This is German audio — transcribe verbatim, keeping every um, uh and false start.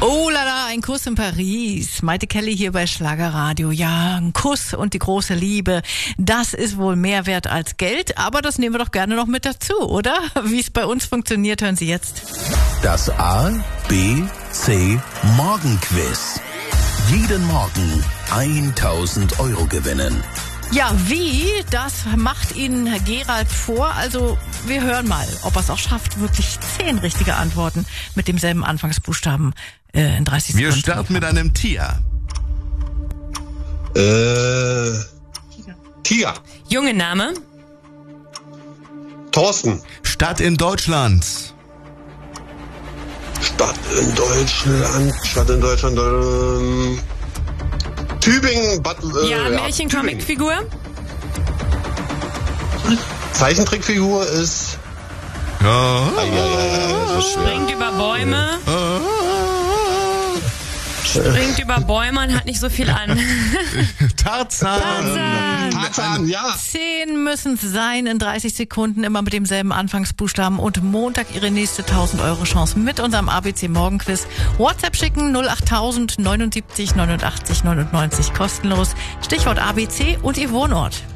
Oh la la, ein Kuss in Paris. Maite Kelly hier bei Schlagerradio. Ja, ein Kuss und die große Liebe, das ist wohl mehr wert als Geld, aber das nehmen wir doch gerne noch mit dazu, oder? Wie es bei uns funktioniert, hören Sie jetzt. Das A, B, C Morgenquiz. Jeden Morgen tausend Euro gewinnen. Ja, wie? Das macht Ihnen Herr Gerald vor. Also wir hören mal, ob er es auch schafft, wirklich zehn richtige Antworten mit demselben Anfangsbuchstaben äh, in dreißig Wir Sekunden. Wir starten mit einem Tier. Äh, Tiger. Junge Name. Thorsten. Stadt in Deutschland. Stadt in Deutschland. Stadt in Deutschland. Ähm, Tübingen. Bad, äh, Ja, ja, Märchen-Comic-Figur. Zeichentrickfigur ist. Ja. Ah, ja, ja, ja, das ist schwer. Springt über Bäume. Springt über Bäume und hat nicht so viel an. Tarzan. Tarzan. Tarzan, ja. Zehn müssen es sein in dreißig Sekunden, immer mit demselben Anfangsbuchstaben. Und Montag Ihre nächste tausend Euro Chance mit unserem A B C Morgenquiz. WhatsApp schicken null achttausend neunundsiebzig neunundachtzig neunundneunzig kostenlos. Stichwort A B C und Ihr Wohnort.